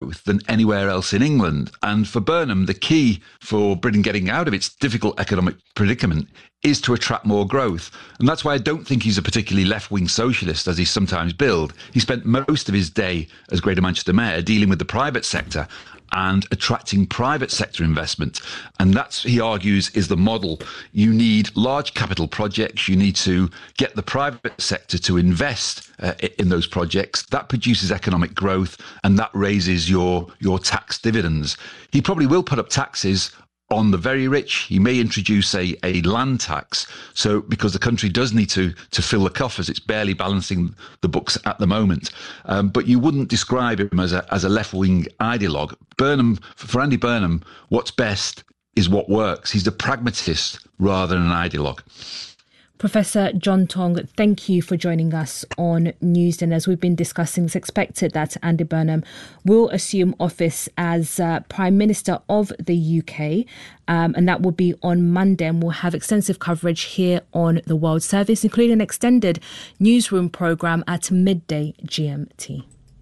growth than anywhere else in England. And for Burnham, the key for Britain getting out of its difficult economic predicament is to attract more growth. And that's why I don't think he's a particularly left-wing socialist, as he's sometimes billed. He spent most of his day as Greater Manchester Mayor dealing with the private sector and attracting private sector investment. And that's, he argues, is the model. You need large capital projects. You need to get the private sector to invest in those projects. That produces economic growth, and that raises your tax dividends. He probably will put up taxes on the very rich. He may introduce a land tax, so because the country does need to fill the coffers. It's barely balancing the books at the moment. But you wouldn't describe him as a left-wing ideologue. For Andy Burnham, what's best is what works. He's a pragmatist rather than an ideologue. Professor John Tong, thank you for joining us on Newsday. As we've been discussing, it's expected that Andy Burnham will assume office as Prime Minister of the UK, and that will be on Monday. And we'll have extensive coverage here on the World Service, including an extended newsroom programme at midday GMT.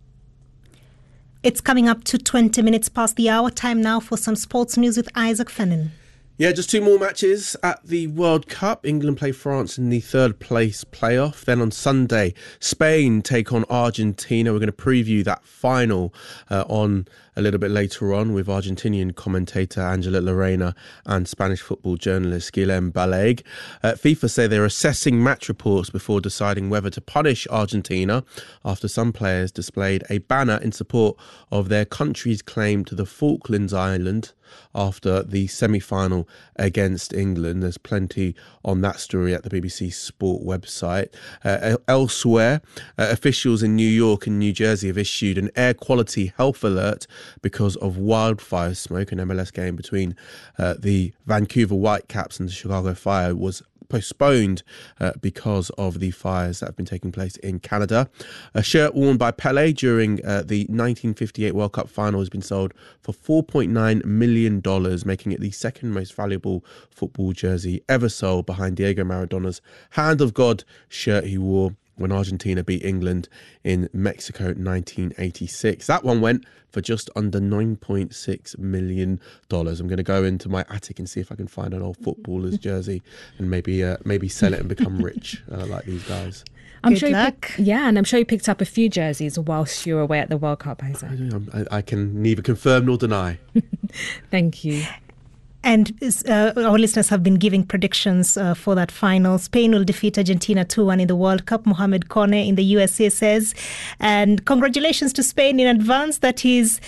It's coming up to 20 minutes past the hour. Time now for some sports news with Isaac Fennan. Yeah, just two more matches at the World Cup. England play France in the third place playoff. Then on Sunday, Spain take on Argentina. We're going to preview that final on a little bit later on with Argentinian commentator Angela Lorena and Spanish football journalist Guillem Baleg. FIFA say they're assessing match reports before deciding whether to punish Argentina after some players displayed a banner in support of their country's claim to the Falklands Island after the semi-final against England. There's plenty on that story at the BBC Sport website. Elsewhere, officials in New York and New Jersey have issued an air quality health alert because of wildfire smoke. An MLS game between the Vancouver Whitecaps and the Chicago Fire was postponed because of the fires that have been taking place in Canada. A shirt worn by Pelé during the 1958 World Cup final has been sold for $4.9 million, making it the second most valuable football jersey ever sold, behind Diego Maradona's Hand of God shirt he wore when Argentina beat England in Mexico 1986. That one went for just under $9.6 million. I'm going to go into my attic and see if I can find an old footballer's jersey and maybe sell it and become rich like these guys. I'm sure you picked up a few jerseys whilst you were away at the World Cup, Isaac. I can neither confirm nor deny. Thank you. And our listeners have been giving predictions for that final. Spain will defeat Argentina 2-1 in the World Cup, Mohamed Kone in the USA says. And congratulations to Spain in advance. That is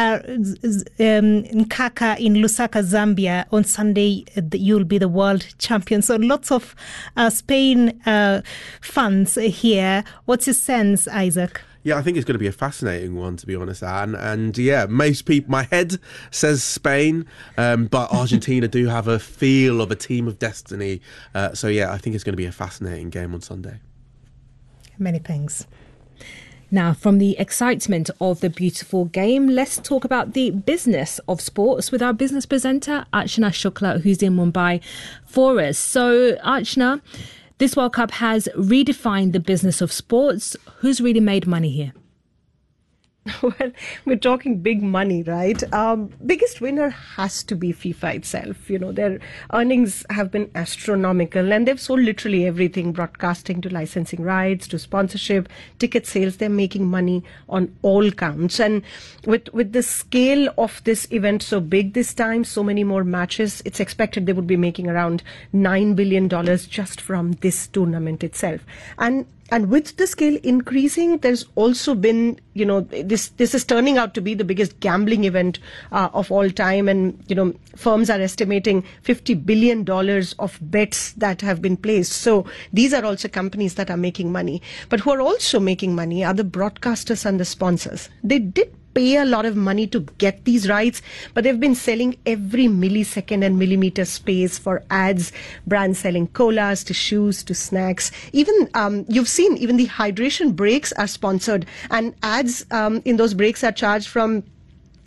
Nkaka in Lusaka, Zambia. On Sunday, you'll be the world champion. So lots of Spain fans here. What's your sense, Isaac? Yeah, I think it's going to be a fascinating one, to be honest, Anne. And yeah, most people, my head says Spain, but Argentina do have a feel of a team of destiny. So yeah, I think it's going to be a fascinating game on Sunday. Many thanks. Now, from the excitement of the beautiful game, let's talk about the business of sports with our business presenter, Archana Shukla, who's in Mumbai for us. So, Archana, this World Cup has redefined the business of sports. Who's really made money here? Well, we're talking big money, right? Biggest winner has to be FIFA itself. You know, their earnings have been astronomical and they've sold literally everything, broadcasting to licensing rights to sponsorship, ticket sales. They're making money on all counts. And with the scale of this event so big this time, so many more matches, it's expected they would be making around $9 billion just from this tournament itself. And with the scale increasing, there's also been, you know, this is turning out to be the biggest gambling event of all time. And, you know, firms are estimating $50 billion of bets that have been placed. So these are also companies that are making money. But who are also making money are the broadcasters and the sponsors. They did pay a lot of money to get these rights, but they've been selling every millisecond and millimeter space for ads, brands selling colas to shoes to snacks. Even you've seen even the hydration breaks are sponsored, and ads in those breaks are charged from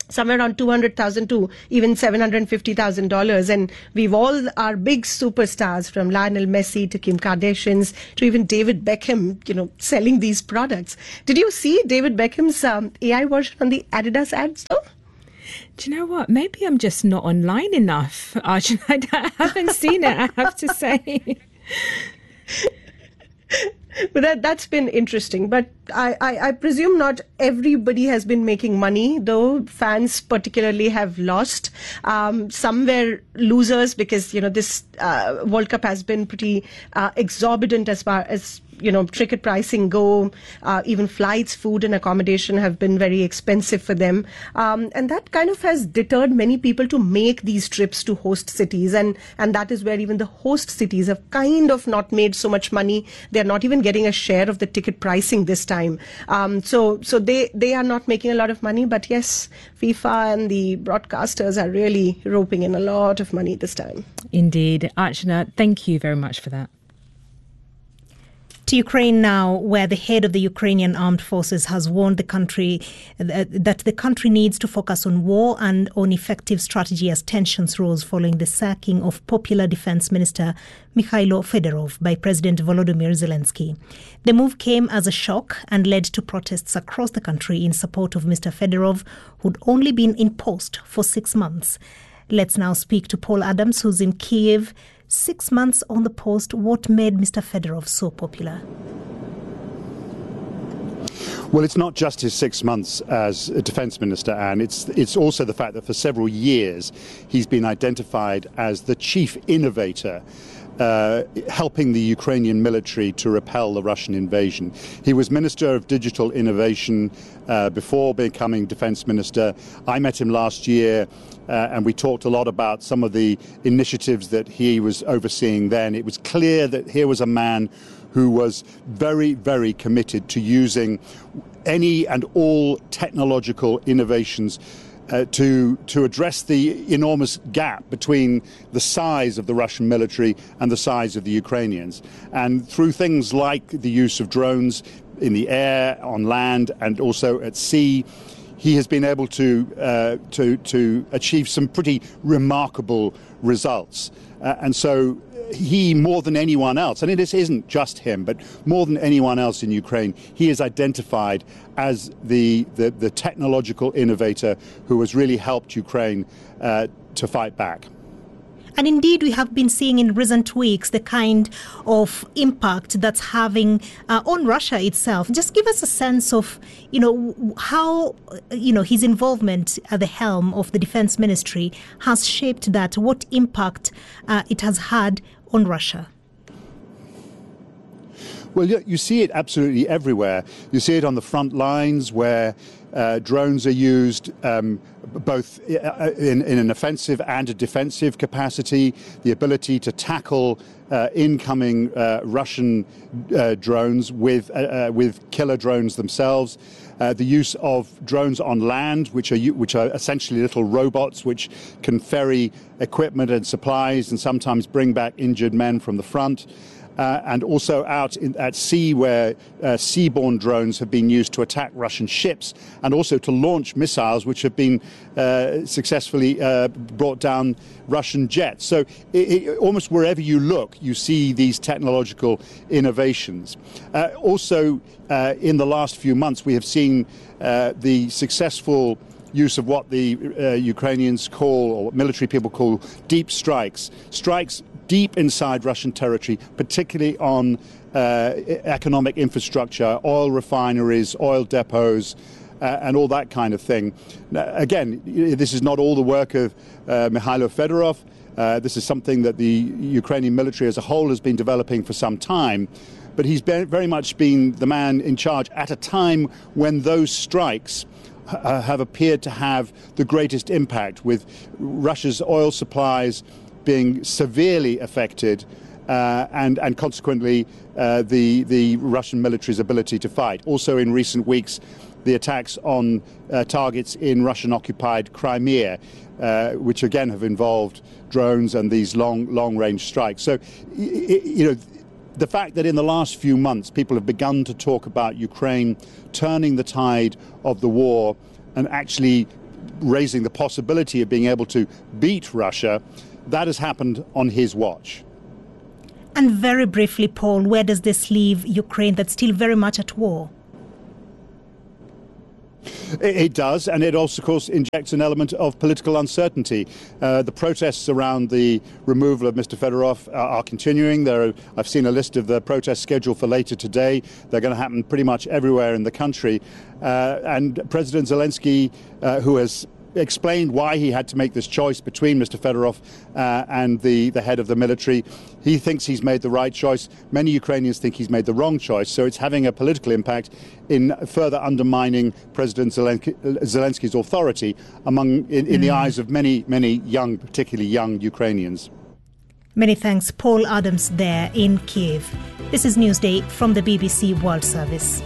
somewhere around $200,000 to even $750,000. And we've all our big superstars, from Lionel Messi to Kim Kardashian to even David Beckham, selling these products. Did you see David Beckham's AI version on the Adidas ads though? Do you know what? Maybe I'm just not online enough, Arjun. I haven't seen it, I have to say. But that's been interesting. But I presume not everybody has been making money, though fans particularly have lost. Some were losers because, this World Cup has been pretty exorbitant as far as ticket pricing go. Even flights, food and accommodation have been very expensive for them. And that kind of has deterred many people to make these trips to host cities. And that is where even the host cities have kind of not made so much money. They're not even getting a share of the ticket pricing this time. So they are not making a lot of money. But yes, FIFA and the broadcasters are really roping in a lot of money this time. Indeed. Archana, thank you very much for that. To Ukraine now, where the head of the Ukrainian armed forces has warned the country that the country needs to focus on war and on effective strategy as tensions rose following the sacking of popular defense minister Mikhailo Fedorov by President Volodymyr Zelensky. The move came as a shock and led to protests across the country in support of Mr. Fedorov, who'd only been in post for 6 months. Let's now speak to Paul Adams, who's in Kiev. 6 months on the post, what made Mr. Fedorov so popular? Well, it's not just his 6 months as a defence minister, Anne. It's also the fact that for several years he's been identified as the chief innovator, helping the Ukrainian military to repel the Russian invasion. He was Minister of Digital Innovation before becoming Defence Minister. I met him last year and we talked a lot about some of the initiatives that he was overseeing then. It was clear that here was a man who was very, very committed to using any and all technological innovations to address the enormous gap between the size of the Russian military and the size of the Ukrainians. And through things like the use of drones in the air, on land, and also at sea, he has been able to achieve some pretty remarkable results. And so he, more than anyone else, and it isn't just him, but more than anyone else in Ukraine, he is identified as the technological innovator who has really helped Ukraine to fight back. And indeed, we have been seeing in recent weeks the kind of impact that's having on Russia itself. Just give us a sense of, how, his involvement at the helm of the Defense Ministry has shaped that, what impact it has had on Russia. Well, you see it absolutely everywhere. You see it on the front lines where drones are used both in an offensive and a defensive capacity, the ability to tackle incoming Russian drones with killer drones themselves, the use of drones on land, which are essentially little robots which can ferry equipment and supplies and sometimes bring back injured men from the front. And also out at sea, where seaborne drones have been used to attack Russian ships and also to launch missiles which have been successfully brought down Russian jets. So almost wherever you look, you see these technological innovations. Also, in the last few months, we have seen the successful use of what the Ukrainians call, or what military people call, deep strikes deep inside Russian territory, particularly on economic infrastructure, oil refineries, oil depots, and all that kind of thing. Now, again, this is not all the work of Mikhailo Fedorov. This is something that the Ukrainian military as a whole has been developing for some time. But he's very much been the man in charge at a time when those strikes have appeared to have the greatest impact, with Russia's oil supplies being severely affected and consequently the Russian military's ability to fight. Also in recent weeks, the attacks on targets in Russian-occupied Crimea, which again have involved drones and these long-range strikes. So, the fact that in the last few months people have begun to talk about Ukraine turning the tide of the war and actually raising the possibility of being able to beat Russia, that has happened on his watch. And very briefly, Paul, where does this leave Ukraine that's still very much at war? It does, and it also, of course, injects an element of political uncertainty. The protests around the removal of Mr. Fedorov are continuing. I've seen a list of the protests scheduled for later today. They're going to happen pretty much everywhere in the country. And President Zelensky, who has explained why he had to make this choice between Mr. Fedorov and the head of the military. He thinks he's made the right choice. Many Ukrainians think he's made the wrong choice. So it's having a political impact in further undermining President Zelensky's authority in the eyes of many, many young, particularly young Ukrainians. Many thanks, Paul Adams there in Kiev. This is Newsday from the BBC World Service.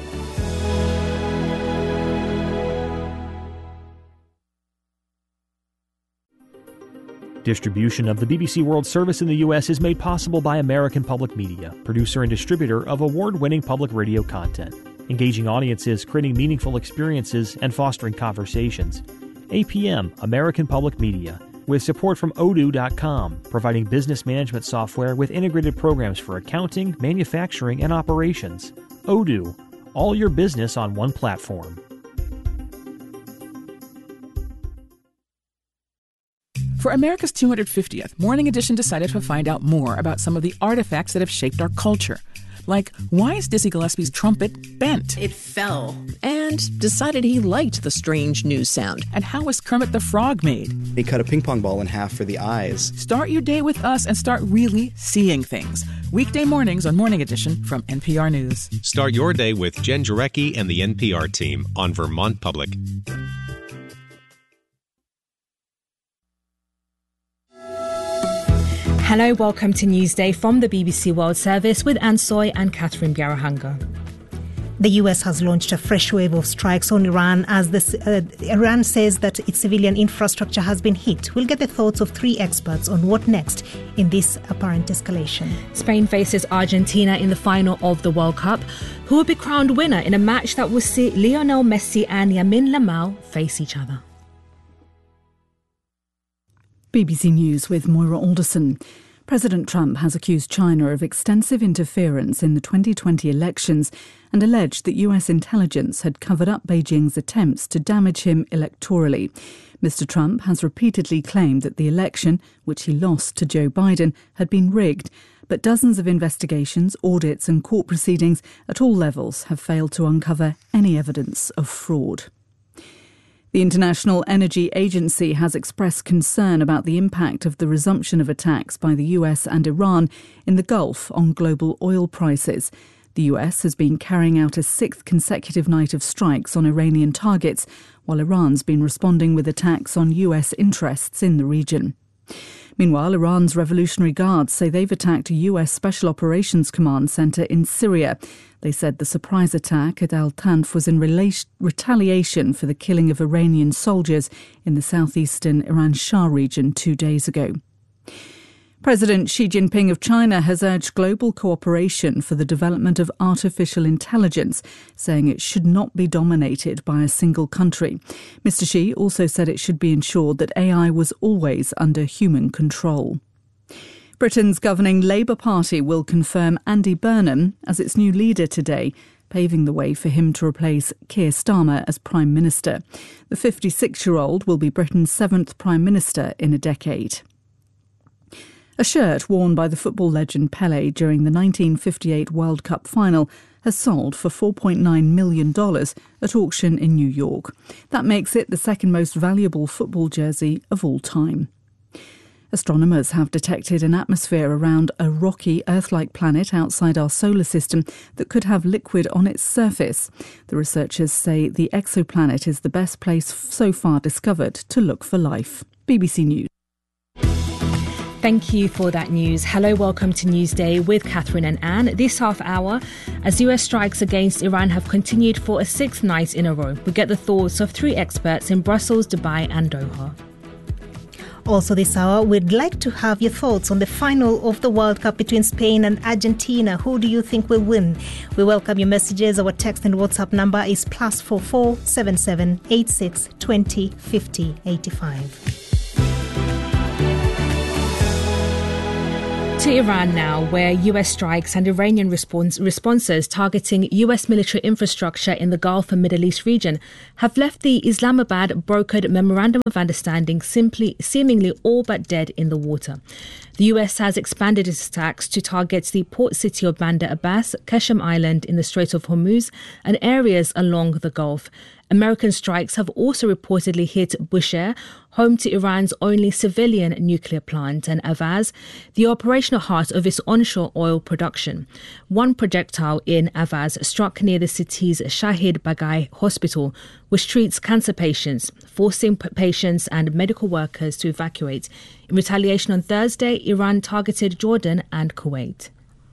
Distribution of the BBC World Service in the U.S. is made possible by American Public Media, producer and distributor of award-winning public radio content, engaging audiences, creating meaningful experiences, and fostering conversations. APM, American Public Media, with support from Odoo.com, providing business management software with integrated programs for accounting, manufacturing, and operations. Odoo, all your business on one platform. For America's 250th, Morning Edition decided to find out more about some of the artifacts that have shaped our culture. Like, why is Dizzy Gillespie's trumpet bent? It fell, and decided he liked the strange news sound. And how was Kermit the Frog made? He cut a ping pong ball in half for the eyes. Start your day with us and start really seeing things. Weekday mornings on Morning Edition from NPR News. Start your day with Jen Jarecki and the NPR team on Vermont Public. Hello, welcome to Newsday from the BBC World Service with Anne Soy and Catherine Biarahanga. The US has launched a fresh wave of strikes on Iran as Iran says that its civilian infrastructure has been hit. We'll get the thoughts of three experts on what next in this apparent escalation. Spain faces Argentina in the final of the World Cup, who will be crowned winner in a match that will see Lionel Messi and Lamine Yamal face each other. BBC News with Moira Alderson. President Trump has accused China of extensive interference in the 2020 elections and alleged that US intelligence had covered up Beijing's attempts to damage him electorally. Mr. Trump has repeatedly claimed that the election, which he lost to Joe Biden, had been rigged, but dozens of investigations, audits and court proceedings at all levels have failed to uncover any evidence of fraud. The International Energy Agency has expressed concern about the impact of the resumption of attacks by the US and Iran in the Gulf on global oil prices. The US has been carrying out a sixth consecutive night of strikes on Iranian targets, while Iran's been responding with attacks on US interests in the region. Meanwhile, Iran's Revolutionary Guards say they've attacked a US Special Operations Command centre in Syria. They said the surprise attack at Al-Tanf was in retaliation for the killing of Iranian soldiers in the southeastern Iran Shah region 2 days ago. President Xi Jinping of China has urged global cooperation for the development of artificial intelligence, saying it should not be dominated by a single country. Mr. Xi also said it should be ensured that AI was always under human control. Britain's governing Labour Party will confirm Andy Burnham as its new leader today, paving the way for him to replace Keir Starmer as Prime Minister. The 56-year-old will be Britain's seventh Prime Minister in a decade. A shirt worn by the football legend Pelé during the 1958 World Cup final has sold for $4.9 million at auction in New York. That makes it the second most valuable football jersey of all time. Astronomers have detected an atmosphere around a rocky Earth-like planet outside our solar system that could have liquid on its surface. The researchers say the exoplanet is the best place so far discovered to look for life. BBC News. Thank you for that news. Hello, welcome to Newsday with Catherine and Anne. This half hour, as US strikes against Iran have continued for a sixth night in a row, we get the thoughts of three experts in Brussels, Dubai and Doha. Also this hour, we'd like to have your thoughts on the final of the World Cup between Spain and Argentina. Who do you think will win? We welcome your messages. Our text and WhatsApp number is +44 77 86 20 50 85. To Iran now, where US strikes and Iranian responses targeting US military infrastructure in the Gulf and Middle East region have left the Islamabad-brokered Memorandum of Understanding seemingly all but dead in the water. The US has expanded its attacks to target the port city of Bandar Abbas, Qasem Island in the Strait of Hormuz, and areas along the Gulf. American strikes have also reportedly hit Bushehr, home to Iran's only civilian nuclear plant, and Avaz, the operational heart of its onshore oil production. One projectile in Avaz struck near the city's Shahid Bagai hospital, which treats cancer patients, forcing patients and medical workers to evacuate. In retaliation on Thursday, Iran targeted Jordan and Kuwait.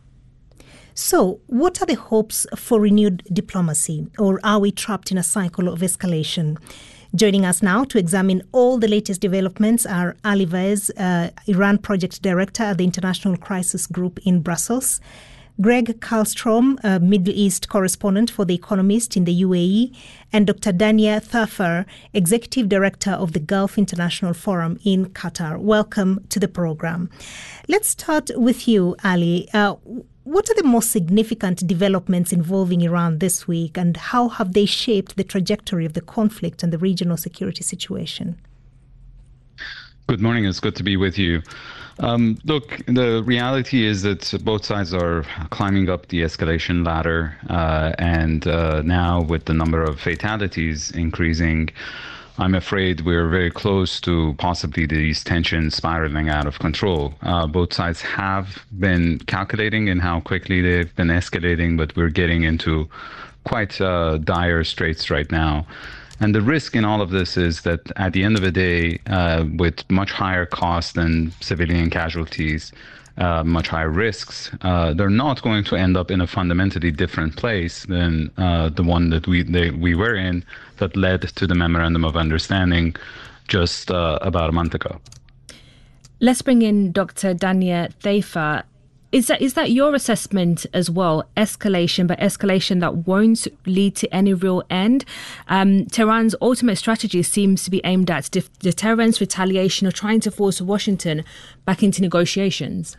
So, what are the hopes for renewed diplomacy, or are we trapped in a cycle of escalation? Joining us now to examine all the latest developments are Ali Vaez, Iran Project Director at the International Crisis Group in Brussels, Greg Karlstrom, Middle East Correspondent for The Economist in the UAE, and Dr. Dania Thafar, Executive Director of the Gulf International Forum in Qatar. Welcome to the program. Let's start with you, Ali. What are the most significant developments involving Iran this week, and how have they shaped the trajectory of the conflict and the regional security situation? Good morning. It's good to be with you. Look, the reality is that both sides are climbing up the escalation ladder, and now with the number of fatalities increasing, I'm afraid we're very close to possibly these tensions spiraling out of control. Both sides have been calculating in how quickly they've been escalating, but we're getting into quite dire straits right now. And the risk in all of this is that at the end of the day, with much higher costs than civilian casualties, much higher risks, they're not going to end up in a fundamentally different place than the one that we were in that led to the Memorandum of Understanding just about a month ago. Let's bring in Dr. Dania Thafar. Is that your assessment as well? Escalation, but escalation that won't lead to any real end? Tehran's ultimate strategy seems to be aimed at deterrence, retaliation, or trying to force Washington back into negotiations.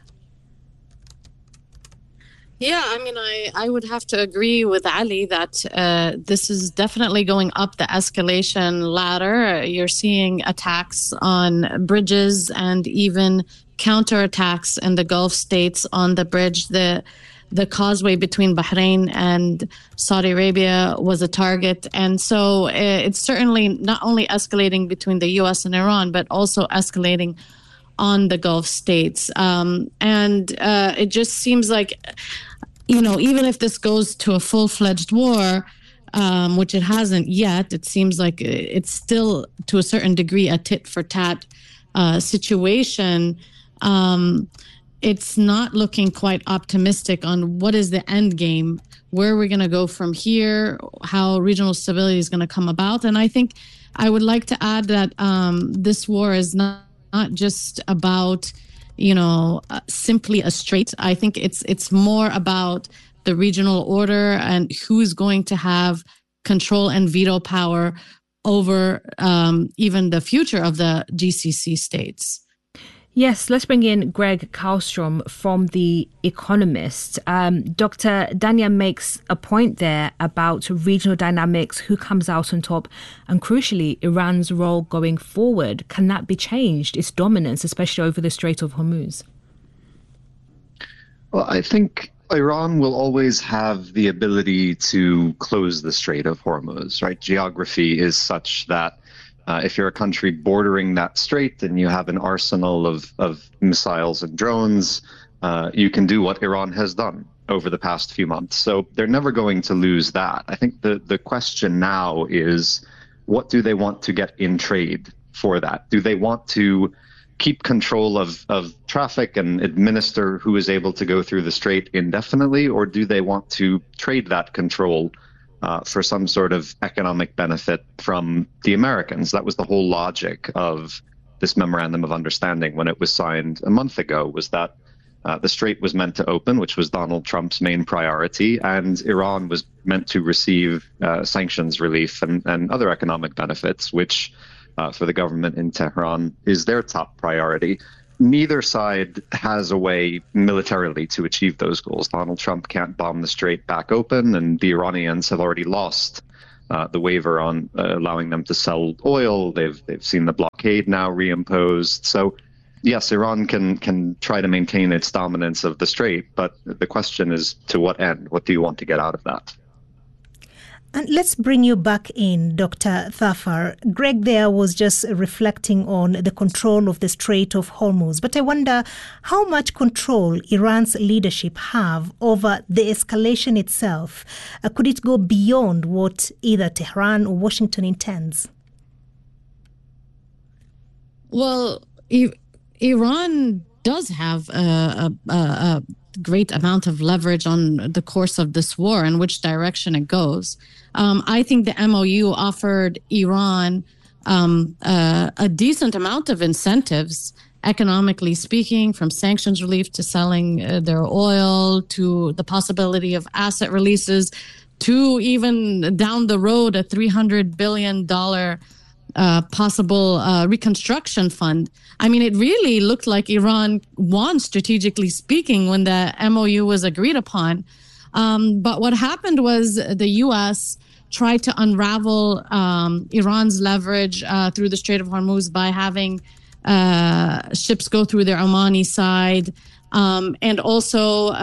Yeah, I mean, I would have to agree with Ali that this is definitely going up the escalation ladder. You're seeing attacks on bridges and even counterattacks in the Gulf states on the bridge. The causeway between Bahrain and Saudi Arabia was a target. And so it's certainly not only escalating between the U.S. and Iran, but also escalating on the Gulf states. And it just seems like, even if this goes to a full-fledged war, which it hasn't yet, it seems like it's still, to a certain degree, a tit-for-tat situation. It's not looking quite optimistic on what is the end game, where we're going to go from here, how regional stability is going to come about. And I think I would like to add that this war is not just about simply a strait. I think it's more about the regional order and who's going to have control and veto power over even the future of the GCC states. Yes, let's bring in Greg Karlstrom from The Economist. Dr. Dania makes a point there about regional dynamics, who comes out on top, and crucially, Iran's role going forward. Can that be changed, its dominance, especially over the Strait of Hormuz? Well, I think Iran will always have the ability to close the Strait of Hormuz, right? Geography is such that if you're a country bordering that strait, then you have an arsenal of missiles and drones. You can do what Iran has done over the past few months. So they're never going to lose that. I think the question now is, what do they want to get in trade for that? Do they want to keep control of traffic and administer who is able to go through the strait indefinitely, or do they want to trade that control for some sort of economic benefit from the Americans? That was the whole logic of this memorandum of understanding when it was signed a month ago was that the strait was meant to open, which was Donald Trump's main priority, and Iran was meant to receive sanctions relief and other economic benefits, which for the government in Tehran is their top priority. Neither side has a way militarily to achieve those goals. Donald Trump can't bomb the strait back open, and the Iranians have already lost the waiver on allowing them to sell oil. They've seen the blockade now reimposed. So yes, Iran can try to maintain its dominance of the strait, but the question is to what end? What do you want to get out of that? And let's bring you back in, Dr. Thafar. Greg there was just reflecting on the control of the Strait of Hormuz. But I wonder how much control Iran's leadership have over the escalation itself. Could it go beyond what either Tehran or Washington intends? Well, Iran does have a great amount of leverage on the course of this war and which direction it goes. I think the MOU offered Iran a decent amount of incentives, economically speaking, from sanctions relief to selling their oil, to the possibility of asset releases, to even down the road a $300 billion possible reconstruction fund. I mean, it really looked like Iran won, strategically speaking, when the MOU was agreed upon. But what happened was the U.S. tried to unravel Iran's leverage through the Strait of Hormuz by having ships go through their Omani side, and also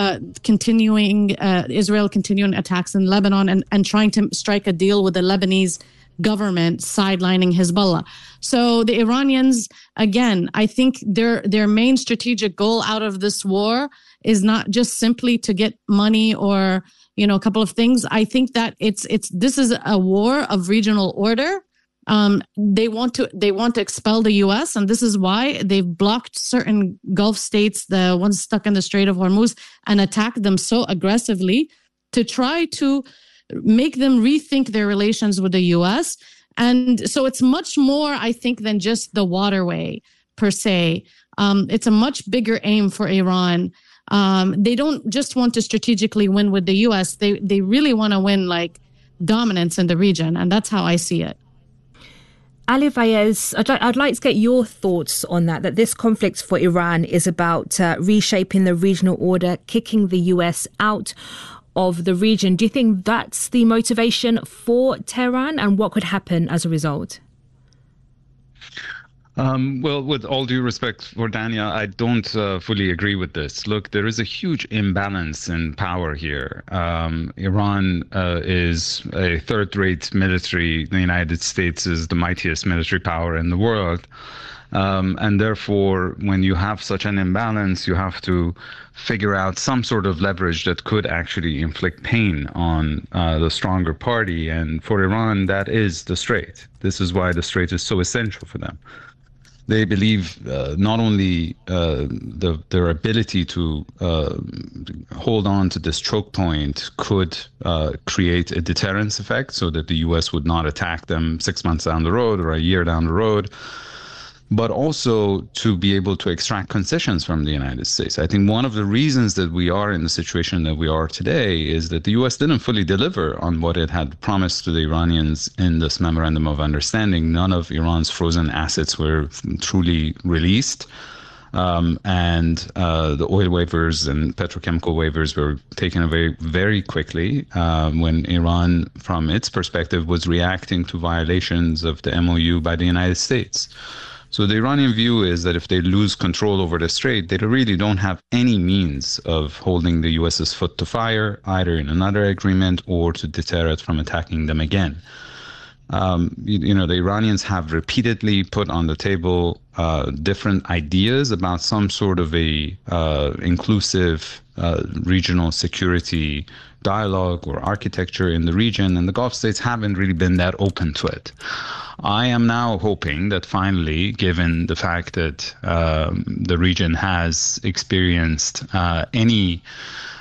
Israel continuing attacks in Lebanon and trying to strike a deal with the Lebanese government sidelining Hezbollah. So the Iranians, again, I think their main strategic goal out of this war is not just simply to get money or, a couple of things. I think that this is a war of regional order. They want to expel the U.S., and this is why they've blocked certain Gulf states, the ones stuck in the Strait of Hormuz, and attacked them so aggressively to try to make them rethink their relations with the U.S. And so it's much more, I think, than just the waterway per se. It's a much bigger aim for Iran. They don't just want to strategically win with the U.S. They really want to win like dominance in the region. And that's how I see it. Ali Vaez, I'd like to get your thoughts on that this conflict for Iran is about reshaping the regional order, kicking the U.S. out of the region. Do you think that's the motivation for Tehran, and what could happen as a result? Well, with all due respect for Dania, I don't fully agree with this. Look, there is a huge imbalance in power here. Iran is a third-rate military. The United States is the mightiest military power in the world. And therefore, when you have such an imbalance, you have to figure out some sort of leverage that could actually inflict pain on the stronger party. And for Iran, that is the Strait. This is why the Strait is so essential for them. They believe not only their ability to hold on to this choke point could create a deterrence effect so that the U.S. would not attack them 6 months down the road or a year down the road, but also to be able to extract concessions from the United States. I think one of the reasons that we are in the situation that we are today is that the U.S. didn't fully deliver on what it had promised to the Iranians in this memorandum of understanding. None of Iran's frozen assets were truly released. And the oil waivers and petrochemical waivers were taken away very quickly when Iran, from its perspective, was reacting to violations of the MOU by the United States. So the Iranian view is that if they lose control over the Strait, they really don't have any means of holding the U.S.'s foot to fire, either in another agreement or to deter it from attacking them again. The Iranians have repeatedly put on the table different ideas about some sort of a inclusive regional security dialogue or architecture in the region, and the Gulf states haven't really been that open to it. I am now hoping that finally, given the fact that the region has experienced any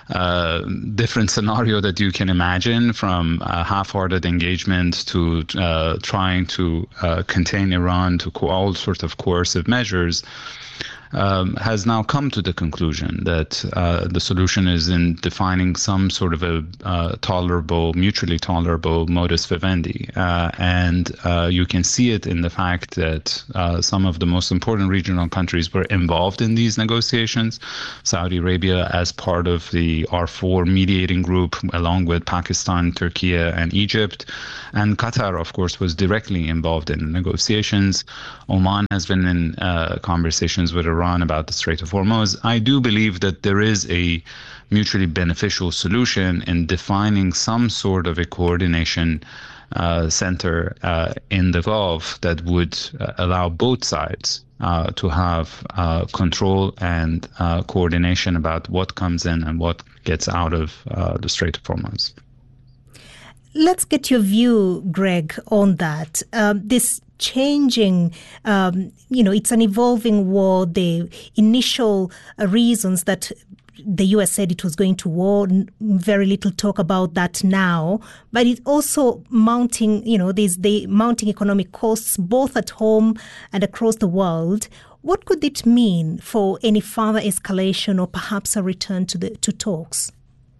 different scenario that you can imagine, from half-hearted engagement to trying to contain Iran to all sorts of coercive measures, has now come to the conclusion that the solution is in defining some sort of a mutually tolerable modus vivendi. And you can see it in the fact that some of the most important regional countries were involved in these negotiations. Saudi Arabia, as part of the R4 mediating group, along with Pakistan, Turkey, and Egypt. And Qatar, of course, was directly involved in the negotiations. Oman has been in conversations with Iran about the Strait of Hormuz. I do believe that there is a mutually beneficial solution in defining some sort of a coordination center in the Gulf that would allow both sides to have control and coordination about what comes in and what gets out of the Strait of Hormuz. Let's get your view, Greg, on that. This changing, it's an evolving war. The initial reasons that the US said it was going to war, very little talk about that now. But it's also mounting, there's the mounting economic costs both at home and across the world. What could it mean for any further escalation or perhaps a return to talks?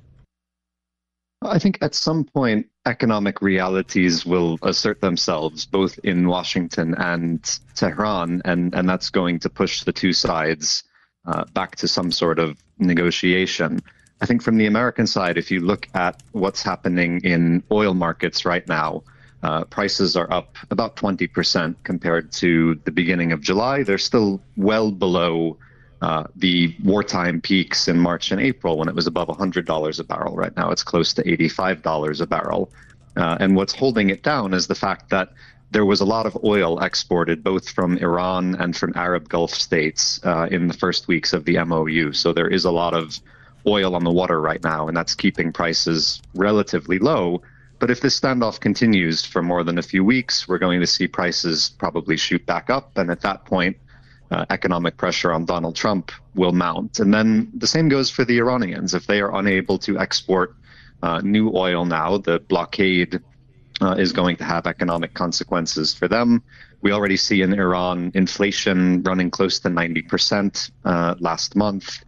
I think at some point, economic realities will assert themselves both in Washington and Tehran, and that's going to push the two sides back to some sort of negotiation. I think from the American side, if you look at what's happening in oil markets right now, prices are up about 20% compared to the beginning of July. They're still well below the wartime peaks in March and April when it was above $100 a barrel. Right now it's close to $85 a barrel. And what's holding it down is the fact that there was a lot of oil exported both from Iran and from Arab Gulf states in the first weeks of the MOU. So there is a lot of oil on the water right now, and that's keeping prices relatively low. But if this standoff continues for more than a few weeks, we're going to see prices probably shoot back up. And at that point, economic pressure on Donald Trump will mount. And then the same goes for the Iranians. If they are unable to export new oil now, the blockade is going to have economic consequences for them. We already see in Iran inflation running close to 90% last month.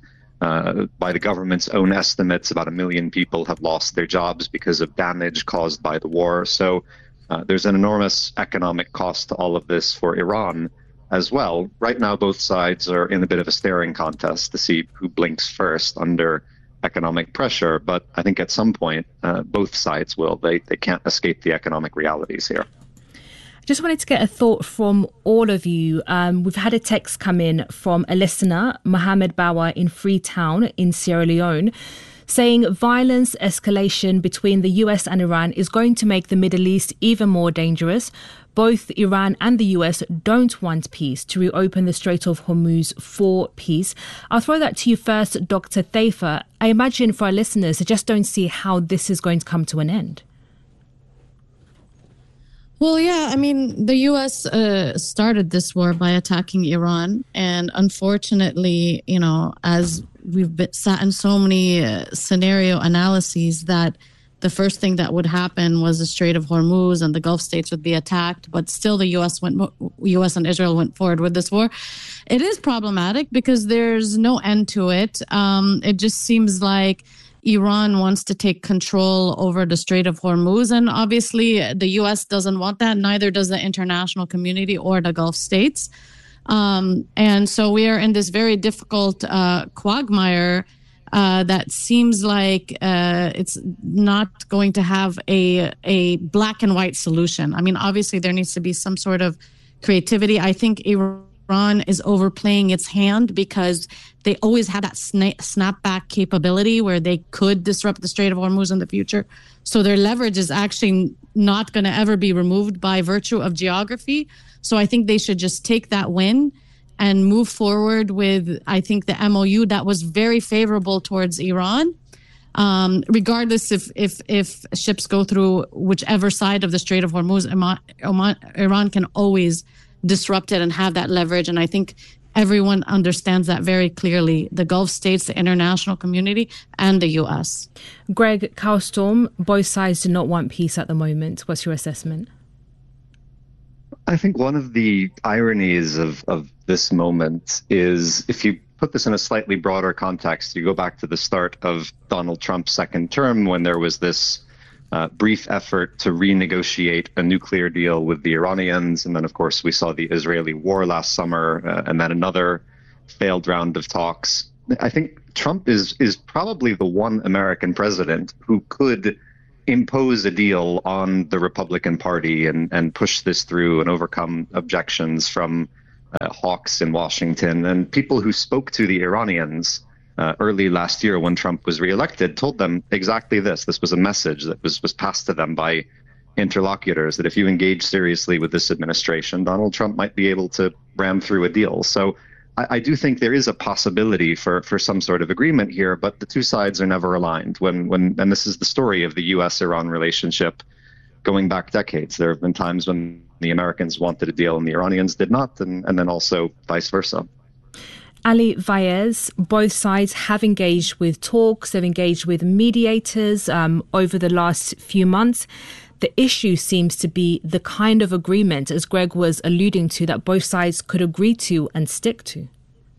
By the government's own estimates, about 1 million people have lost their jobs because of damage caused by the war. So there's an enormous economic cost to all of this for Iran as well. Right now, both sides are in a bit of a staring contest to see who blinks first under economic pressure. But I think at some point, both sides will. They can't escape the economic realities here. Just wanted to get a thought from all of you. We've had a text come in from a listener, Mohammed Bawa in Freetown in Sierra Leone, saying violence escalation between the US and Iran is going to make the Middle East even more dangerous. Both Iran and the US don't want peace, to reopen the Strait of Hormuz for peace. I'll throw that to you first, Dr. Thafer. I imagine for our listeners, I just don't see how this is going to come to an end. Well, yeah, I mean, the U.S. started this war by attacking Iran. And unfortunately, as we've sat in so many scenario analyses, that the first thing that would happen was the Strait of Hormuz and the Gulf states would be attacked. But still, the U.S. and Israel went forward with this war. It is problematic because there's no end to it. It just seems like Iran wants to take control over the Strait of Hormuz. And obviously, the U.S. doesn't want that. Neither does the international community or the Gulf states. And so we are in this very difficult quagmire that seems like it's not going to have a black and white solution. I mean, obviously, there needs to be some sort of creativity. I think Iran is overplaying its hand because they always had that snapback capability where they could disrupt the Strait of Hormuz in the future. So their leverage is actually not going to ever be removed by virtue of geography. So I think they should just take that win and move forward with, I think, the MOU that was very favorable towards Iran. Regardless if ships go through whichever side of the Strait of Hormuz, Iran can always disrupt it and have that leverage. And I think Everyone understands that very clearly. The Gulf states, the international community, and the U.S. Greg Karlstrom, both sides do not want peace at the moment. What's your assessment? I think one of the ironies of this moment is, if you put this in a slightly broader context, you go back to the start of Donald Trump's second term, when there was this brief effort to renegotiate a nuclear deal with the Iranians. And then, of course, we saw the Israeli war last summer, and then another failed round of talks. I think Trump is probably the one American president who could impose a deal on the Republican Party and push this through and overcome objections from hawks in Washington. And people who spoke to the Iranians early last year when Trump was reelected told them exactly this. This was a message that was passed to them by interlocutors, that if you engage seriously with this administration, Donald Trump might be able to ram through a deal. So I do think there is a possibility for some sort of agreement here, but the two sides are never aligned. And this is the story of the U.S.-Iran relationship going back decades. There have been times when the Americans wanted a deal and the Iranians did not, and then also vice versa. Ali Vaez, both sides have engaged with talks, they've engaged with mediators over the last few months. The issue seems to be the kind of agreement, as Greg was alluding to, that both sides could agree to and stick to.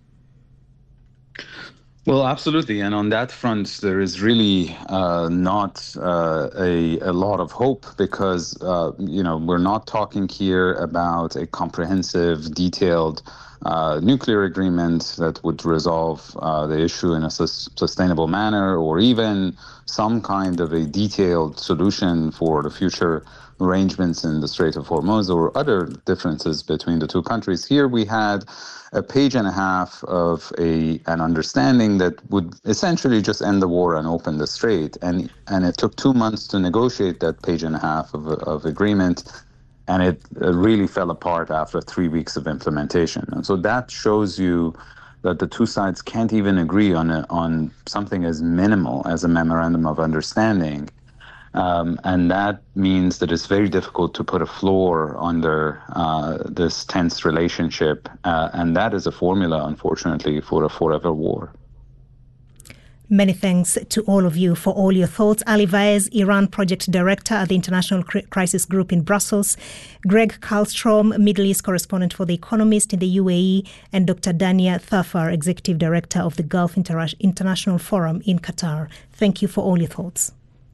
Well, absolutely. And on that front, there is really not a lot of hope because, we're not talking here about a comprehensive, detailed nuclear agreement that would resolve the issue in a sustainable manner, or even some kind of a detailed solution for the future arrangements in the Strait of Hormuz or other differences between the two countries. Here we had a page and a half of an understanding that would essentially just end the war and open the strait. And it took 2 months to negotiate that page and a half of agreement. And it really fell apart after 3 weeks of implementation. And so that shows you that the two sides can't even agree on something as minimal as a memorandum of understanding. And that means that it's very difficult to put a floor under this tense relationship. And that is a formula, unfortunately, for a forever war. Many thanks to all of you for all your thoughts. Ali Vaez, Iran Project Director at the International Crisis Group in Brussels, Greg Karlstrom, Middle East Correspondent for The Economist in the UAE, and Dr. Dania Thafar, Executive Director of the Gulf International Forum in Qatar. Thank you for all your thoughts.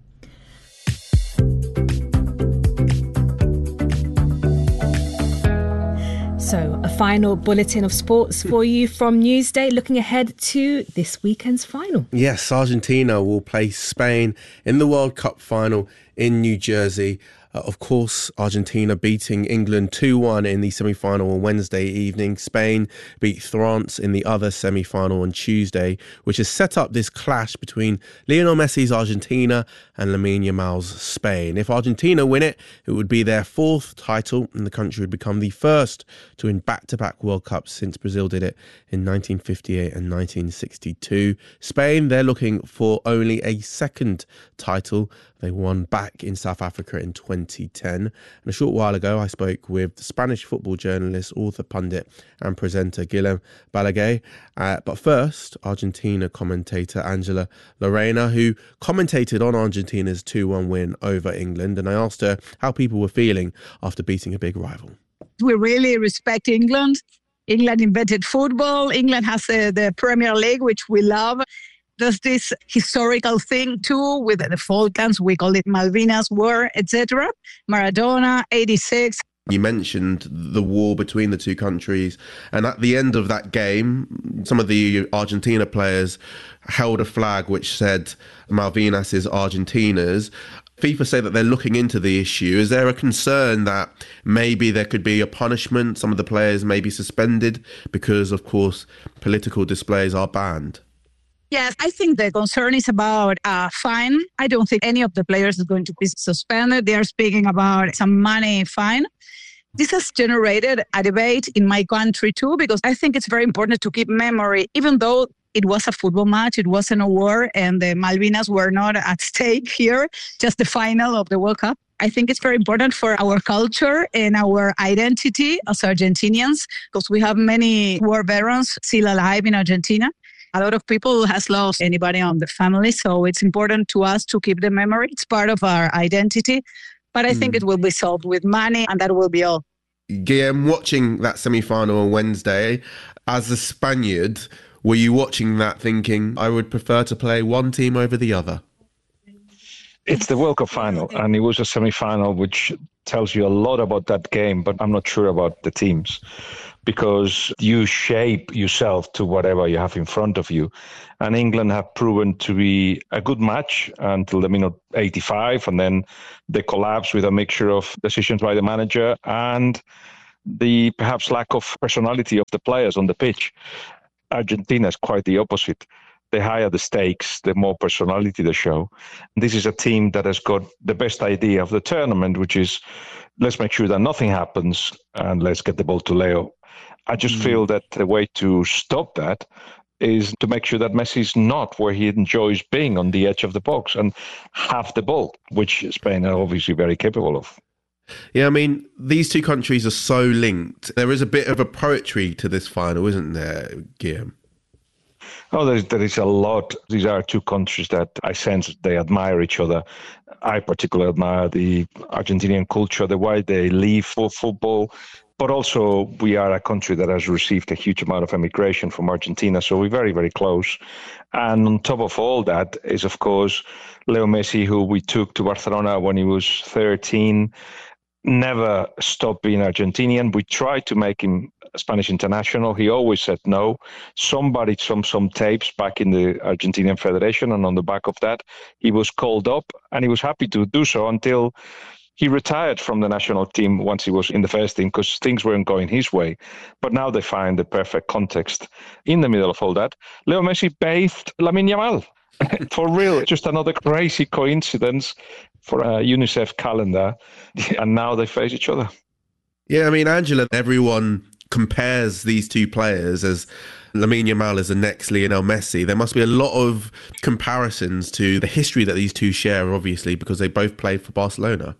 So, a final bulletin of sports for you from Newsday, looking ahead to this weekend's final. Yes, Argentina will play Spain in the World Cup final in New Jersey. Of course, Argentina beating England 2-1 in the semi-final on Wednesday evening. Spain beat France in the other semi-final on Tuesday, which has set up this clash between Lionel Messi's Argentina and Lamine Yamal's Spain. If Argentina win it, it would be their fourth title, and the country would become the first to win back-to-back World Cups since Brazil did it in 1958 and 1962. Spain, they're looking for only a second title. They won back in South Africa in 2010. And a short while ago, I spoke with Spanish football journalist, author, pundit and presenter Guillem Balaguer. But first, Argentina commentator Angela Lorena, who commentated on Argentina's 2-1 win over England. And I asked her how people were feeling after beating a big rival. We really respect England. England invented football. England has the Premier League, which we love. There's this historical thing too with the Falklands. We call it Malvinas War, etc. Maradona, 86. You mentioned the war between the two countries, and at the end of that game, some of the Argentina players held a flag which said Malvinas is Argentina's. FIFA say that they're looking into the issue. Is there a concern that maybe there could be a punishment? Some of the players may be suspended because, of course, political displays are banned. Yes, I think the concern is about a fine. I don't think any of the players is going to be suspended. They are speaking about some money fine. This has generated a debate in my country too, because I think it's very important to keep memory, even though It was a football match. It wasn't a war, and the Malvinas were not at stake here, just the final of the World Cup. I think it's very important for our culture and our identity as Argentinians, because we have many war veterans still alive in Argentina. A lot of people has lost anybody on the family, so it's important to us to keep the memory. It's part of our identity, but I think it will be solved with money, and that will be all. Guillem, watching that semi-final on Wednesday, as a Spaniard, were you watching that thinking, I would prefer to play one team over the other? It's the World Cup final, and it was a semi-final, which tells you a lot about that game, but I'm not sure about the teams, because you shape yourself to whatever you have in front of you. And England have proven to be a good match until the minute 85, and then they collapse with a mixture of decisions by the manager and the perhaps lack of personality of the players on the pitch. Argentina is quite the opposite. The higher the stakes, the more personality they show. And this is a team that has got the best idea of the tournament, which is let's make sure that nothing happens and let's get the ball to Leo. I just feel that the way to stop that is to make sure that Messi's not where he enjoys being, on the edge of the box and have the ball, which Spain are obviously very capable of. Yeah, I mean, these two countries are so linked. There is a bit of a poetry to this final, isn't there, Guillem? Oh, there is a lot. These are two countries that I sense they admire each other. I particularly admire the Argentinian culture, the way they live for football. But also, we are a country that has received a huge amount of immigration from Argentina, so we're very, very close. And on top of all that is, of course, Leo Messi, who we took to Barcelona when he was 13, never stopped being Argentinian. We tried to make him a Spanish international. He always said no. Somebody, some tapes back in the Argentinian Federation, and on the back of that, he was called up, and he was happy to do so until he retired from the national team once he was in the first team, because things weren't going his way. But now they find the perfect context in the middle of all that. Leo Messi bathed Lamine Yamal. For real, just another crazy coincidence for a UNICEF calendar. And now they face each other. Yeah, I mean, Angela, everyone compares these two players as Lamine Yamal as the next Lionel Messi. There must be a lot of comparisons to the history that these two share, obviously, because they both played for Barcelona.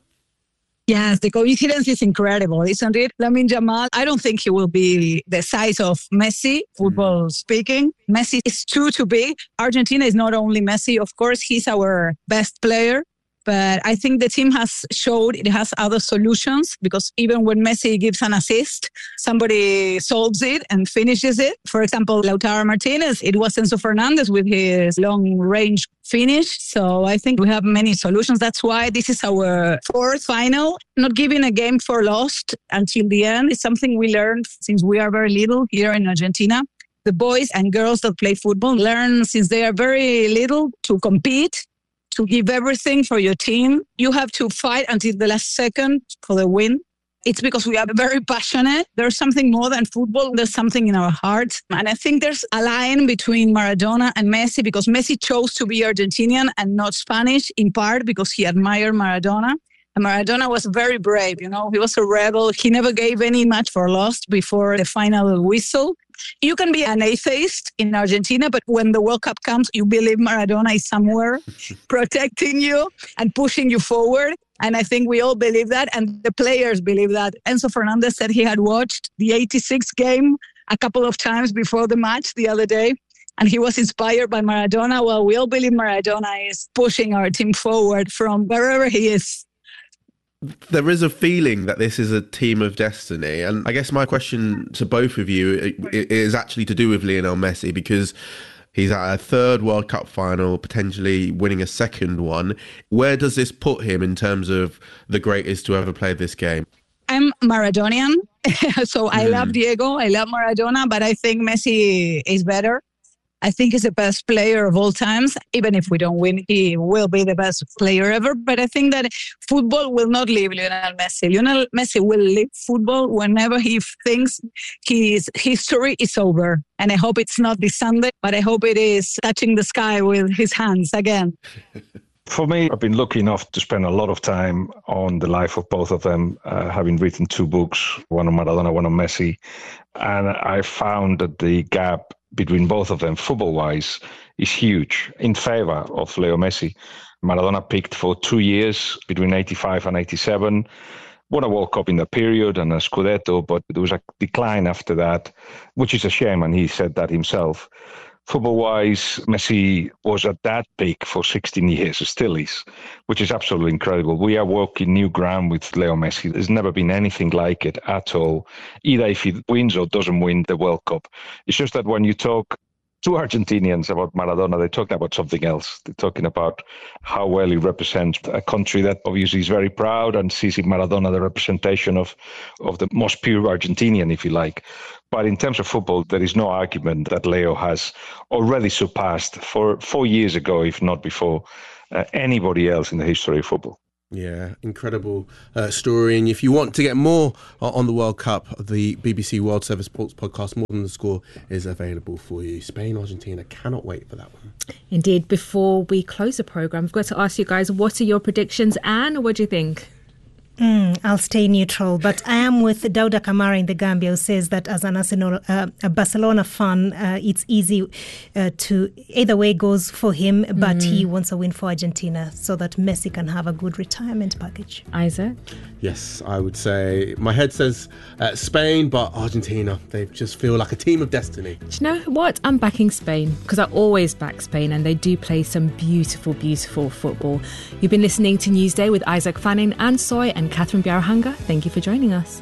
Yes, the coincidence is incredible, isn't it? Lamine Yamal, I don't think he will be the size of Messi, football speaking. Messi is too big. Argentina is not only Messi, of course, he's our best player. But I think the team has showed it has other solutions, because even when Messi gives an assist, somebody solves it and finishes it. For example, Lautaro Martinez, it was Enzo Fernandez with his long-range finish. So I think we have many solutions. That's why this is our fourth final. Not giving a game for lost until the end is something we learned since we are very little here in Argentina. The boys and girls that play football learn since they are very little to compete, to give everything for your team. You have to fight until the last second for the win. It's because we are very passionate. There's something more than football. There's something in our hearts. And I think there's a line between Maradona and Messi, because Messi chose to be Argentinian and not Spanish, in part because he admired Maradona. And Maradona was very brave, you know. He was a rebel. He never gave any match for lost before the final whistle. You can be an atheist in Argentina, but when the World Cup comes, you believe Maradona is somewhere protecting you and pushing you forward. And I think we all believe that, and the players believe that. Enzo Fernandez said he had watched the 86 game a couple of times before the match the other day, and he was inspired by Maradona. Well, we all believe Maradona is pushing our team forward from wherever he is. There is a feeling that this is a team of destiny. And I guess my question to both of you is actually to do with Lionel Messi, because he's at a third World Cup final, potentially winning a second one. Where does this put him in terms of the greatest to ever play this game? I'm Maradonian, so I love Diego, I love Maradona, but I think Messi is better. I think he's the best player of all times. Even if we don't win, he will be the best player ever. But I think that football will not leave Lionel Messi. Lionel Messi will leave football whenever he thinks his history is over. And I hope it's not this Sunday, but I hope it is touching the sky with his hands again. For me, I've been lucky enough to spend a lot of time on the life of both of them, having written 2 books, one on Maradona, one on Messi. And I found that the gap between both of them, football-wise, is huge in favor of Leo Messi. Maradona peaked for 2 years between 85 and 87. Won a World Cup in that period and a Scudetto, but there was a decline after that, which is a shame, and he said that himself. Football-wise, Messi was at that peak for 16 years, still is, which is absolutely incredible. We are walking new ground with Leo Messi. There's never been anything like it at all, either if he wins or doesn't win the World Cup. It's just that when you talk to Argentinians about Maradona, they're talking about something else. They're talking about how well he represents a country that obviously is very proud and sees in Maradona the representation of the most pure Argentinian, if you like. But in terms of football, there is no argument that Leo has already surpassed for 4 years ago, if not before, anybody else in the history of football. Yeah, incredible story. And if you want to get more on the World Cup, the BBC World Service Sports podcast, More Than the Score, is available for you. Spain, Argentina, cannot wait for that one. Indeed. Before we close the programme, I've got to ask you guys, what are your predictions? Anne, what do you think? I'll stay neutral, but I am with Dauda Kamara in the Gambia, who says that as an Arsenal, a Barcelona fan, it's easy to either way goes for him, but he wants a win for Argentina so that Messi can have a good retirement package. Isaac? Yes, I would say my head says Spain, but Argentina, they just feel like a team of destiny. Do you know what? I'm backing Spain because I always back Spain, and they do play some beautiful, beautiful football. You've been listening to Newsday with Isaac Fanning, Anne Soy and Catherine Biarhanga. Thank you for joining us.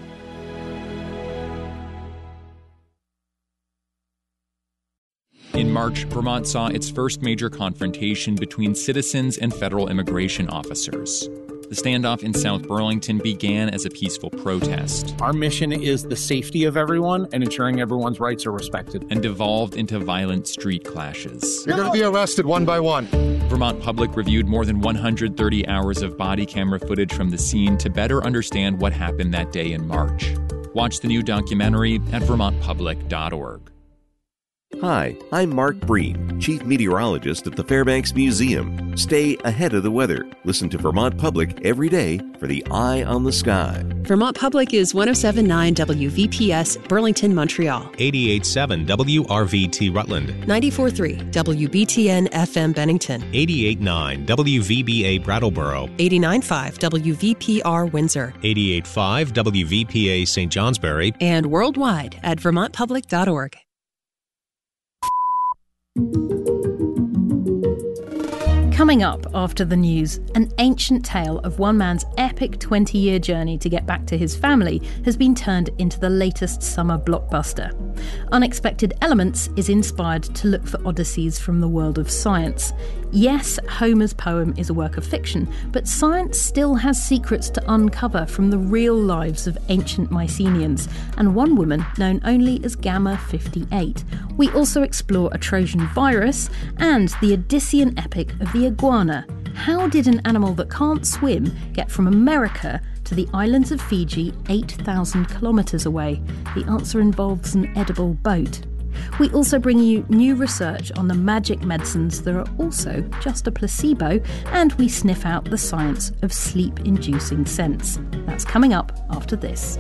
In March, Vermont saw its first major confrontation between citizens and federal immigration officers. The standoff in South Burlington began as a peaceful protest. Our mission is the safety of everyone and ensuring everyone's rights are respected. And devolved into violent street clashes. You're going to be arrested one by one. Vermont Public reviewed more than 130 hours of body camera footage from the scene to better understand what happened that day in March. Watch the new documentary at vermontpublic.org. Hi, I'm Mark Breen, Chief Meteorologist at the Fairbanks Museum. Stay ahead of the weather. Listen to Vermont Public every day for the Eye on the Sky. Vermont Public is 107.9 WVPS, Burlington, Montreal. 88.7 WRVT Rutland. 94.3 WBTN FM Bennington. 88.9 WVBA Brattleboro. 89.5 WVPR Windsor. 88.5 WVPA St. Johnsbury. And worldwide at vermontpublic.org. Coming up after the news, an ancient tale of one man's epic 20-year journey to get back to his family has been turned into the latest summer blockbuster. Unexpected Elements is inspired to look for odysseys from the world of science. Yes, Homer's poem is a work of fiction, but science still has secrets to uncover from the real lives of ancient Mycenaeans, and one woman known only as Gamma 58. We also explore a Trojan virus and the Odyssean epic of the iguana. How did an animal that can't swim get from America to the islands of Fiji 8,000 kilometres away? The answer involves an edible boat. We also bring you new research on the magic medicines that are also just a placebo, and we sniff out the science of sleep-inducing scents. That's coming up after this.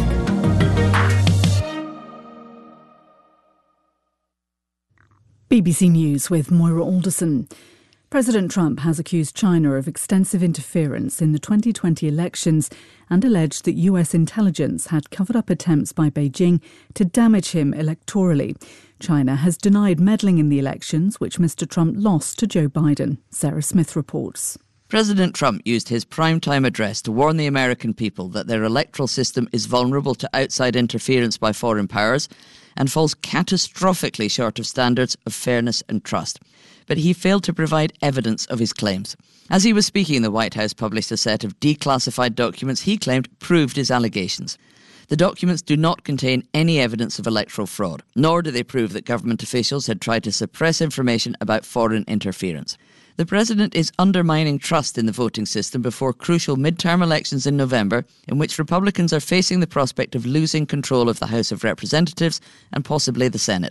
BBC News with Moira Alderson. President Trump has accused China of extensive interference in the 2020 elections and alleged that US intelligence had covered up attempts by Beijing to damage him electorally. China has denied meddling in the elections, which Mr. Trump lost to Joe Biden. Sarah Smith reports. President Trump used his primetime address to warn the American people that their electoral system is vulnerable to outside interference by foreign powers and falls catastrophically short of standards of fairness and trust. But he failed to provide evidence of his claims. As he was speaking, the White House published a set of declassified documents he claimed proved his allegations. The documents do not contain any evidence of electoral fraud, nor do they prove that government officials had tried to suppress information about foreign interference. The president is undermining trust in the voting system before crucial midterm elections in November, in which Republicans are facing the prospect of losing control of the House of Representatives and possibly the Senate.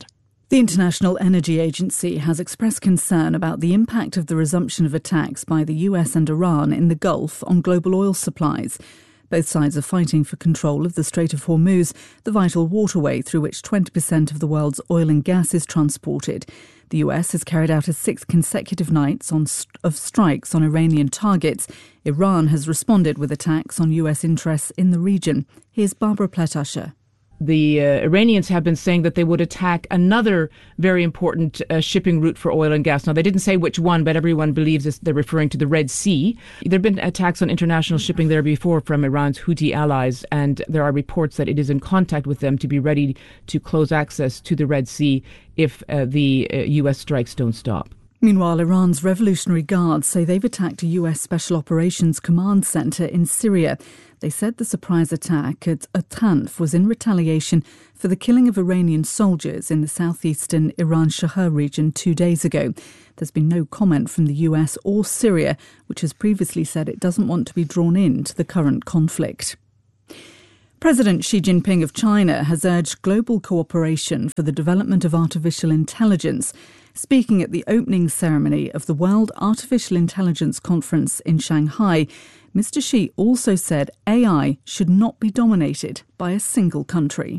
The International Energy Agency has expressed concern about the impact of the resumption of attacks by the US and Iran in the Gulf on global oil supplies. Both sides are fighting for control of the Strait of Hormuz, the vital waterway through which 20% of the world's oil and gas is transported. The US has carried out its 6th consecutive nights of strikes on Iranian targets. Iran has responded with attacks on US interests in the region. Here's Barbara Pletasher. The Iranians have been saying that they would attack another very important shipping route for oil and gas. Now, they didn't say which one, but everyone believes they're referring to the Red Sea. There have been attacks on international shipping there before from Iran's Houthi allies, and there are reports that it is in contact with them to be ready to close access to the Red Sea if the U.S. strikes don't stop. Meanwhile, Iran's Revolutionary Guards say they've attacked a US Special Operations Command Centre in Syria. They said the surprise attack at Tanf was in retaliation for the killing of Iranian soldiers in the southeastern Iran Shahar region 2 days ago. There's been no comment from the US or Syria, which has previously said it doesn't want to be drawn into the current conflict. President Xi Jinping of China has urged global cooperation for the development of artificial intelligence. Speaking at the opening ceremony of the World Artificial Intelligence Conference in Shanghai, Mr. Xi also said AI should not be dominated by a single country.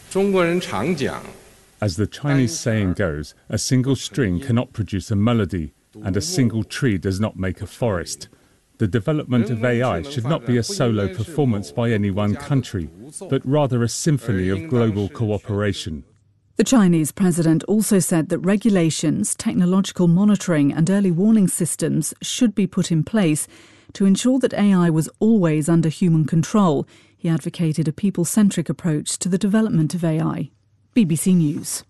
As the Chinese saying goes, a single string cannot produce a melody, and a single tree does not make a forest. The development of AI should not be a solo performance by any one country, but rather a symphony of global cooperation. The Chinese president also said that regulations, technological monitoring and early warning systems should be put in place to ensure that AI was always under human control. He advocated a people-centric approach to the development of AI. BBC News.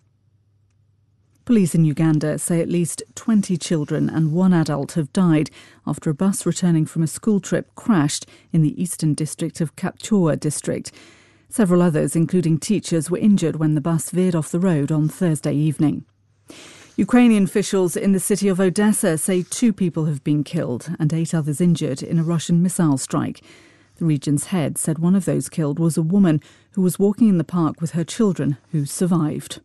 Police in Uganda say at least 20 children and 1 adult have died after a bus returning from a school trip crashed in the eastern district of Kapchorwa district. Several others, including teachers, were injured when the bus veered off the road on Thursday evening. Ukrainian officials in the city of Odessa say 2 people have been killed and 8 others injured in a Russian missile strike. The region's head said one of those killed was a woman who was walking in the park with her children who survived.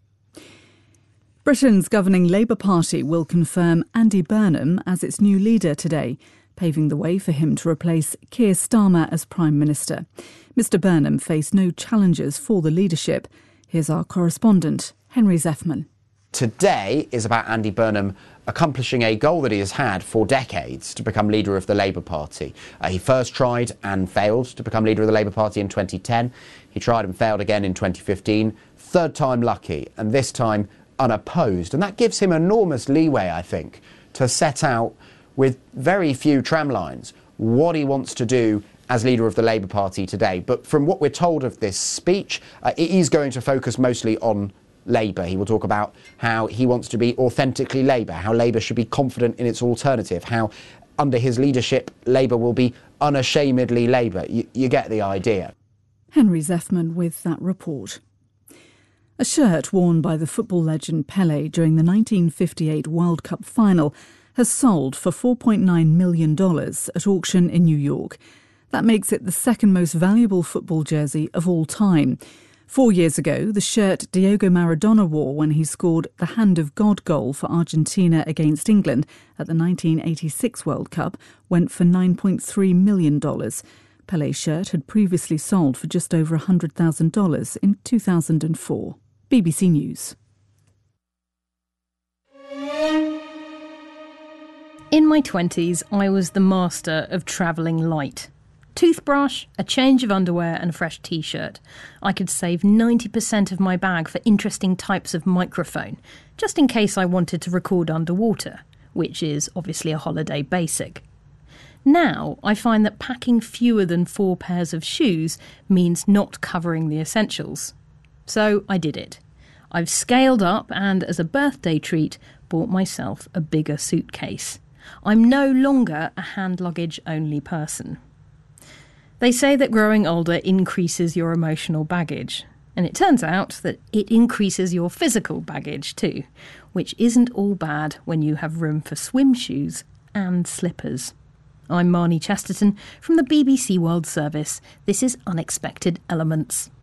Britain's governing Labour Party will confirm Andy Burnham as its new leader today, paving the way for him to replace Keir Starmer as Prime Minister. Mr Burnham faced no challengers for the leadership. Here's our correspondent, Henry Zeffman. Today is about Andy Burnham accomplishing a goal that he has had for decades, to become leader of the Labour Party. He first tried and failed to become leader of the Labour Party in 2010. He tried and failed again in 2015. Third time lucky, and this time unopposed. And that gives him enormous leeway, I think, to set out with very few tramlines what he wants to do as leader of the Labour Party today. But from what we're told of this speech, it is going to focus mostly on Labour. He will talk about how he wants to be authentically Labour, how Labour should be confident in its alternative, how under his leadership Labour will be unashamedly Labour. You get the idea. Henry Zeffman with that report. A shirt worn by the football legend Pelé during the 1958 World Cup final has sold for $4.9 million at auction in New York. That makes it the second most valuable football jersey of all time. 4 years ago, the shirt Diego Maradona wore when he scored the Hand of God goal for Argentina against England at the 1986 World Cup went for $9.3 million. Pelé's shirt had previously sold for just over $100,000 in 2004. BBC News. In my 20s, I was the master of travelling light. Toothbrush, a change of underwear and a fresh t-shirt. I could save 90% of my bag for interesting types of microphone, just in case I wanted to record underwater, which is obviously a holiday basic. Now, I find that packing fewer than 4 pairs of shoes means not covering the essentials. So I did it. I've scaled up and, as a birthday treat, bought myself a bigger suitcase. I'm no longer a hand luggage only person. They say that growing older increases your emotional baggage, and it turns out that it increases your physical baggage too, which isn't all bad when you have room for swim shoes and slippers. I'm Marnie Chesterton from the BBC World Service. This is Unexpected Elements.